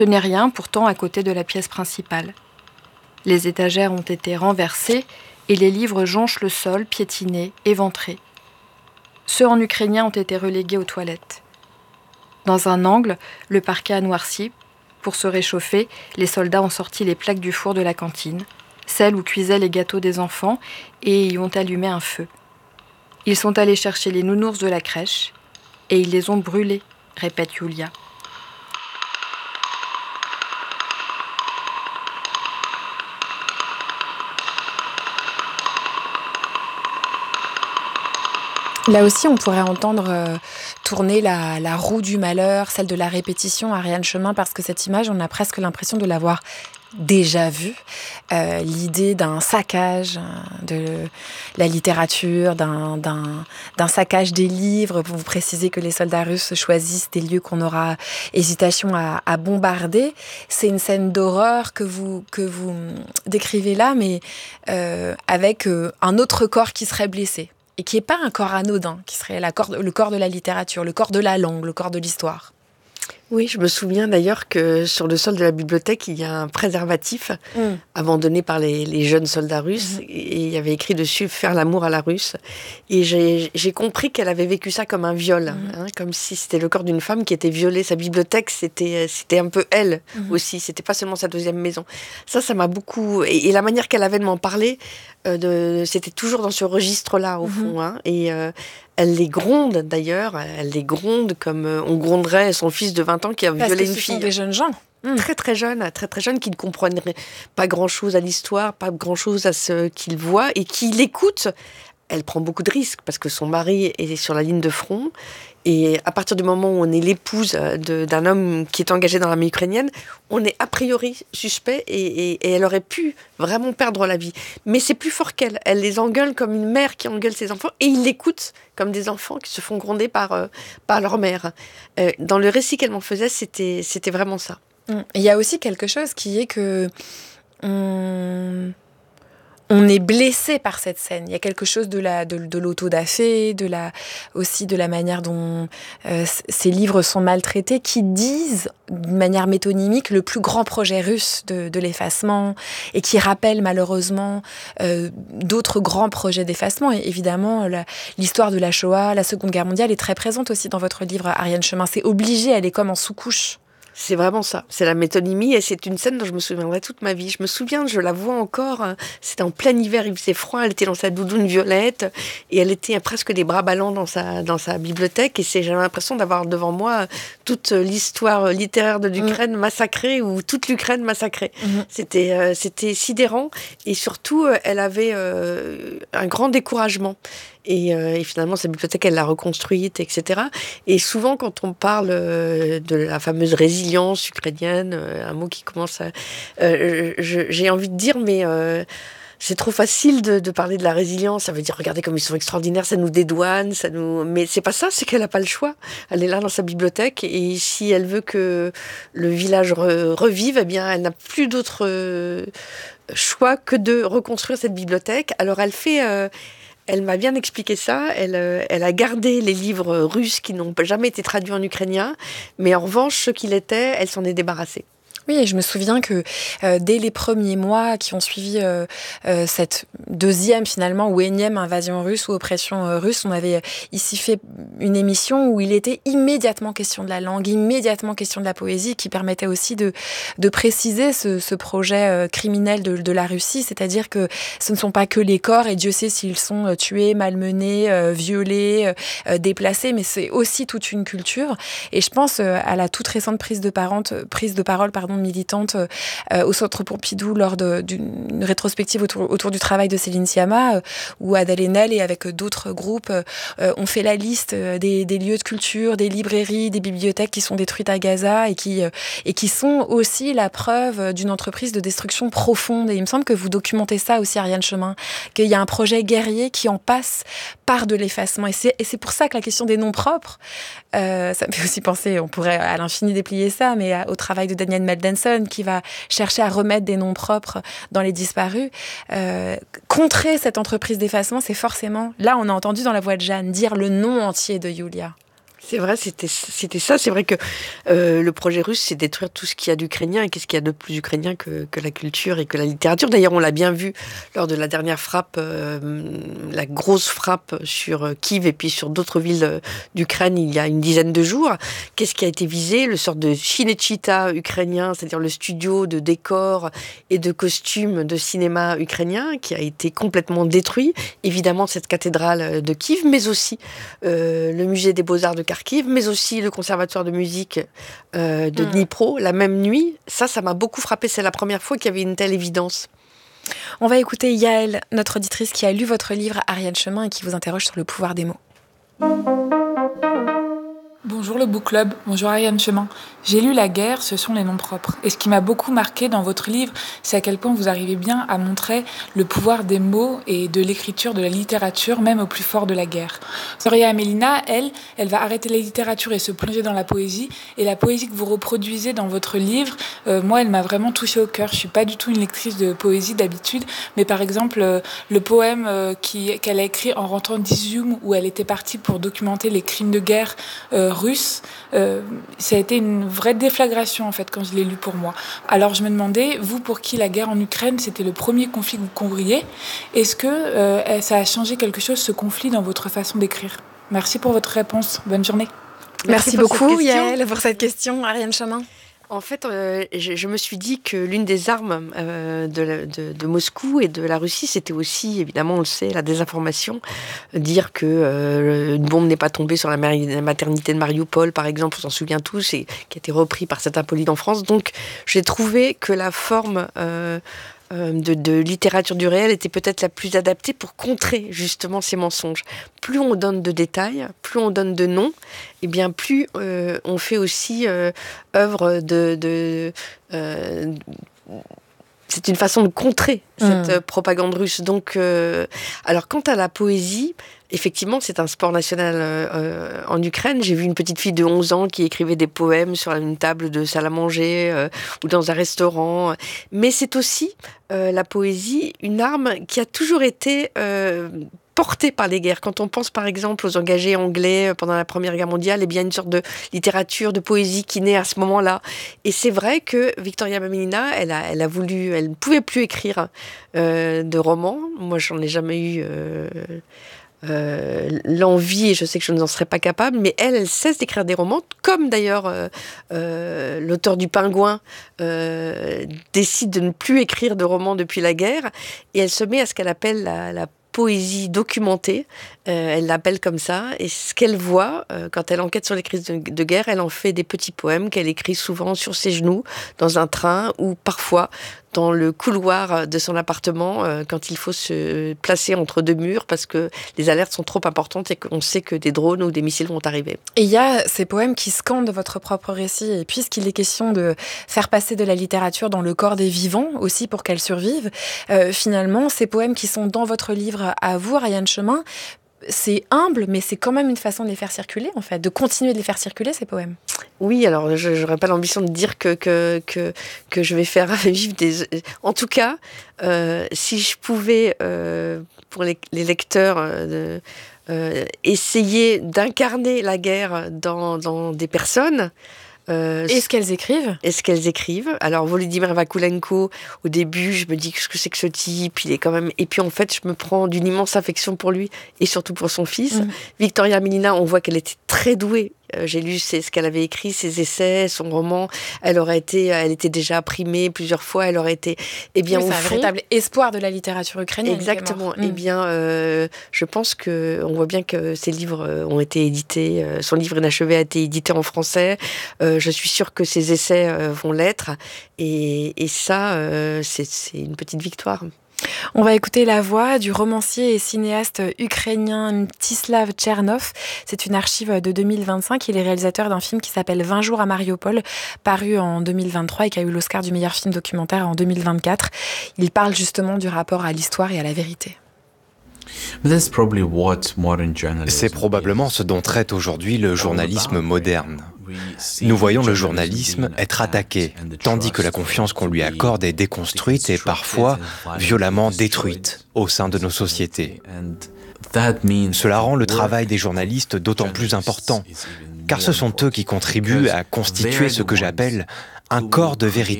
Ce n'est rien pourtant à côté de la pièce principale. Les étagères ont été renversées et les livres jonchent le sol, piétinés, éventrés. Ceux en ukrainien ont été relégués aux toilettes. Dans un angle, le parquet a noirci. Pour se réchauffer, les soldats ont sorti les plaques du four de la cantine, celles où cuisaient les gâteaux des enfants, et y ont allumé un feu. Ils sont allés chercher les nounours de la crèche, et ils les ont brûlés, répète Yulia. Là aussi, on pourrait entendre tourner la roue du malheur, celle de la répétition, Ariane Chemin, parce que cette image, on a presque l'impression de l'avoir déjà vue. L'idée d'un saccage de la littérature, d'un saccage des livres. Vous précisez que les soldats russes choisissent des lieux qu'on aura hésitation à bombarder. C'est une scène d'horreur que vous décrivez là, mais avec un autre corps qui serait blessé. Et qui n'est pas un corps anodin, qui serait le corps de la littérature, le corps de la langue, le corps de l'histoire. Oui, je me souviens d'ailleurs que sur le sol de la bibliothèque, il y a un préservatif abandonné par les jeunes soldats russes. Et il y avait écrit dessus « Faire l'amour à la russe ». Et j'ai compris qu'elle avait vécu ça comme un viol, comme si c'était le corps d'une femme qui était violée. Sa bibliothèque, c'était un peu elle aussi, c'était pas seulement sa deuxième maison. Ça m'a beaucoup... Et la manière qu'elle avait de m'en parler, c'était toujours dans ce registre-là, au fond. Et elle les gronde d'ailleurs, elle les gronde comme on gronderait son fils de 20 ans qui a violé une fille. Parce que ce sont des jeunes gens. Très très jeunes, qui ne comprennent pas grand-chose à l'histoire, pas grand-chose à ce qu'ils voient et qui l'écoutent. Elle prend beaucoup de risques parce que son mari est sur la ligne de front. Et à partir du moment où on est l'épouse d'un homme qui est engagé dans l'armée ukrainienne, on est a priori suspect et elle aurait pu vraiment perdre la vie. Mais c'est plus fort qu'elle. Elle les engueule comme une mère qui engueule ses enfants et ils l'écoutent comme des enfants qui se font gronder par leur mère. Dans le récit qu'elle m'en faisait, c'était vraiment ça. Il y a aussi quelque chose qui est que on est blessé par cette scène. Il y a quelque chose de l'autodafé, aussi de la manière dont ces livres sont maltraités, qui disent, d'une manière métonymique, le plus grand projet russe de l'effacement, et qui rappellent malheureusement d'autres grands projets d'effacement. Et évidemment, l'histoire de la Shoah, la Seconde Guerre mondiale, est très présente aussi dans votre livre, Ariane Chemin. C'est obligé, elle est comme en sous-couche. C'est vraiment ça, c'est la métonymie et c'est une scène dont je me souviendrai toute ma vie. Je me souviens, je la vois encore, c'était en plein hiver, il faisait froid, elle était dans sa doudoune violette et elle était presque les bras ballants dans sa bibliothèque et j'avais l'impression d'avoir devant moi toute l'histoire littéraire de l'Ukraine massacrée ou toute l'Ukraine massacrée. C'était sidérant et surtout elle avait un grand découragement. Et finalement, sa bibliothèque, elle l'a reconstruite, etc. Et souvent, quand on parle de la fameuse résilience ukrainienne, un mot qui commence à... j'ai envie de dire, mais c'est trop facile de parler de la résilience. Ça veut dire, regardez comme ils sont extraordinaires, ça nous dédouane, mais c'est pas ça, c'est qu'elle n'a pas le choix. Elle est là dans sa bibliothèque, et si elle veut que le village revive, eh bien, elle n'a plus d'autre choix que de reconstruire cette bibliothèque. Alors, elle fait... Elle m'a bien expliqué ça. Elle a gardé les livres russes qui n'ont jamais été traduits en ukrainien, mais en revanche, ceux qui l'étaient, elle s'en est débarrassée. Oui, et je me souviens que dès les premiers mois qui ont suivi cette deuxième finalement ou énième invasion russe ou oppression russe, on avait ici fait une émission où il était immédiatement question de la langue, immédiatement question de la poésie, qui permettait aussi de préciser ce projet criminel de la Russie, c'est-à-dire que ce ne sont pas que les corps, et Dieu sait s'ils sont tués, malmenés, violés, déplacés, mais c'est aussi toute une culture. Et je pense à la toute récente prise de parole militante au Centre Pompidou lors d'une rétrospective autour du travail de Céline Sciamma, où Adèle Haenel et avec d'autres groupes ont fait la liste des lieux de culture, des librairies, des bibliothèques qui sont détruites à Gaza et qui sont aussi la preuve d'une entreprise de destruction profonde. Et il me semble que vous documentez ça aussi, Ariane Chemin, qu'il y a un projet guerrier qui en passe par de l'effacement. Et c'est pour ça que la question des noms propres, ça me fait aussi penser, on pourrait à l'infini déplier ça, mais au travail de Daniel Meldenson qui va chercher à remettre des noms propres dans les disparus. Contrer cette entreprise d'effacement, c'est forcément... Là, on a entendu dans la voix de Jeanne dire le nom entier de Yulia. C'est vrai, c'était ça. C'est vrai que le projet russe, c'est détruire tout ce qu'il y a d'ukrainien. Et qu'est-ce qu'il y a de plus ukrainien que la culture et que la littérature? D'ailleurs, on l'a bien vu lors de la dernière frappe, la grosse frappe sur Kiev et puis sur d'autres villes d'Ukraine il y a une dizaine de jours. Qu'est-ce qui a été visé? Le sort de Cinecittà ukrainien, c'est-à-dire le studio de décors et de costumes de cinéma ukrainien qui a été complètement détruit. Évidemment, cette cathédrale de Kiev, mais aussi le musée des Beaux-Arts de Kharkiv, mais aussi le conservatoire de musique de Dnipro, la même nuit. Ça m'a beaucoup frappé. C'est la première fois qu'il y avait une telle évidence. On va écouter Yael, notre auditrice qui a lu votre livre Ariane Chemin et qui vous interroge sur le pouvoir des mots. Bonjour le Book Club, bonjour Ariane Chemin. J'ai lu La guerre, ce sont les noms propres. Et ce qui m'a beaucoup marqué dans votre livre, c'est à quel point vous arrivez bien à montrer le pouvoir des mots et de l'écriture, de la littérature, même au plus fort de la guerre. Victoria Amelina, elle va arrêter la littérature et se plonger dans la poésie. Et la poésie que vous reproduisez dans votre livre, moi, elle m'a vraiment touchée au cœur. Je suis pas du tout une lectrice de poésie d'habitude, mais par exemple, le poème qu'elle a écrit en rentrant d'Izium, où elle était partie pour documenter les crimes de guerre russe, ça a été une vraie déflagration en fait quand je l'ai lu pour moi. Alors je me demandais, vous pour qui la guerre en Ukraine c'était le premier conflit que vous couvriez, est-ce que ça a changé quelque chose ce conflit dans votre façon d'écrire? Merci pour votre réponse, bonne journée. Merci beaucoup Yael pour cette question, Ariane Chemin. En fait, je me suis dit que l'une des armes de Moscou et de la Russie, c'était aussi, évidemment, on le sait, la désinformation. Dire que une bombe n'est pas tombée sur la maternité de Mariupol, par exemple, on s'en souvient tous, et qui a été repris par cet Hippolyte en France. Donc, j'ai trouvé que la forme de littérature du réel était peut-être la plus adaptée pour contrer justement ces mensonges. Plus on donne de détails, plus on donne de noms, et bien plus on fait aussi œuvre c'est une façon de contrer cette propagande russe. Donc, alors quant à la poésie, effectivement, c'est un sport national en Ukraine. J'ai vu une petite fille de 11 ans qui écrivait des poèmes sur une table de salle à manger ou dans un restaurant. Mais c'est aussi, la poésie, une arme qui a toujours été portée par les guerres. Quand on pense par exemple aux engagés anglais pendant la Première Guerre mondiale, eh bien une sorte de littérature, de poésie qui naît à ce moment-là. Et c'est vrai que Victoria Amelina, elle ne pouvait plus écrire de romans. Moi, j'en ai jamais eu l'envie, et je sais que je n'en serais pas capable, mais elle cesse d'écrire des romans, comme d'ailleurs l'auteur du Pingouin décide de ne plus écrire de romans depuis la guerre, et elle se met à ce qu'elle appelle la poésie documentée, elle l'appelle comme ça, et ce qu'elle voit, quand elle enquête sur les crises de guerre, elle en fait des petits poèmes qu'elle écrit souvent sur ses genoux, dans un train, ou parfois dans le couloir de son appartement, quand il faut se placer entre deux murs, parce que les alertes sont trop importantes et qu'on sait que des drones ou des missiles vont arriver. Et il y a ces poèmes qui scandent votre propre récit, et puisqu'il est question de faire passer de la littérature dans le corps des vivants, aussi pour qu'elle survive, finalement, ces poèmes qui sont dans votre livre à vous, Ariane Chemin, c'est humble, mais c'est quand même une façon de les faire circuler, en fait, de continuer de les faire circuler, ces poèmes. Oui, alors je n'aurais pas l'ambition de dire que je vais faire vivre des... En tout cas, si je pouvais, pour les lecteurs, essayer d'incarner la guerre dans des personnes... Est-ce qu'elles écrivent? Alors, Volodymyr Vakulenko, au début, je me dis qu'est-ce que c'est que ce type, il est quand même... Et puis, en fait, je me prends d'une immense affection pour lui, et surtout pour son fils. Victoria Amelina, on voit qu'elle était très douée. J'ai lu ce qu'elle avait écrit, ses essais, son roman. Elle était déjà primée plusieurs fois. Elle aurait été, c'est un véritable espoir de la littérature ukrainienne. Exactement. Eh bien, je pense on voit bien que ses livres ont été édités. Son livre inachevé a été édité en français. Je suis sûre que ses essais vont l'être. Et ça, c'est une petite victoire. On va écouter la voix du romancier et cinéaste ukrainien Mstislav Tchernov. C'est une archive de 2025. Il est réalisateur d'un film qui s'appelle 20 jours à Mariupol, paru en 2023 et qui a eu l'Oscar du meilleur film documentaire en 2024. Il parle justement du rapport à l'histoire et à la vérité. C'est probablement ce dont traite aujourd'hui le journalisme moderne. Nous voyons le journalisme être attaqué, tandis que la confiance qu'on lui accorde est déconstruite et parfois violemment détruite au sein de nos sociétés. Cela rend le travail des journalistes d'autant plus important. car ce sont eux qui contribuent à constituer ce que j'appelle un corps de vérité